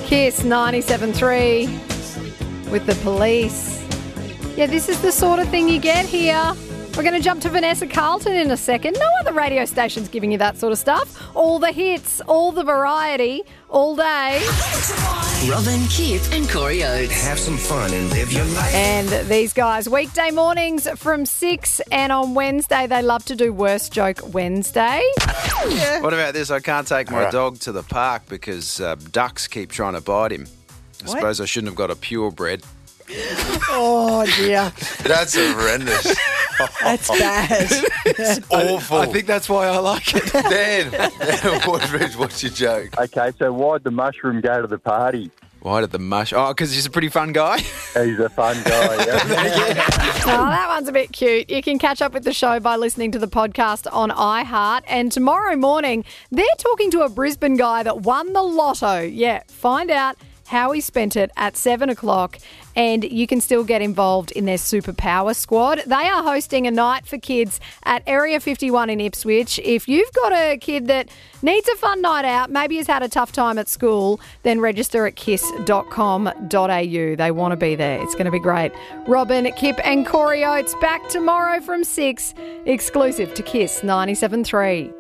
Kiss 97.3 with The Police. Yeah, this is the sort of thing you get here. We're going to jump to Vanessa Carlton in a second. No other radio station's giving you that sort of stuff. All the hits, all the variety, all day. Robin, Kip and Corey Oates. Have some fun and live your life. And these guys, weekday mornings from 6, and on Wednesday they love to do Worst Joke Wednesday. Yeah. What about this? I can't take my dog to the park because ducks keep trying to bite him. I suppose I shouldn't have got a purebred. Oh, dear. That's horrendous. That's bad. It's awful. I think that's why I like it. Dan, what's your joke? Okay, so why'd the mushroom go to the party? Why did the mush? Oh, because he's a pretty fun guy. He's a fun guy, yeah. Oh, that one's a bit cute. You can catch up with the show by listening to the podcast on iHeart. And tomorrow morning, they're talking to a Brisbane guy that won the lotto. Yeah, find out how he spent it at 7 o'clock, and you can still get involved in their Superpower Squad. They are hosting a night for kids at Area 51 in Ipswich. If you've got a kid that needs a fun night out, maybe has had a tough time at school, then register at kiss.com.au. They want to be there. It's going to be great. Robin, Kip and Corey Oates back tomorrow from 6, exclusive to Kiss 97.3.